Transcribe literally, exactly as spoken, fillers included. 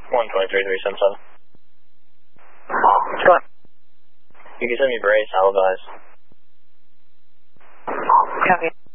one twenty-three three seven seven. Go on. You can send me brace, I'll advise. Copy.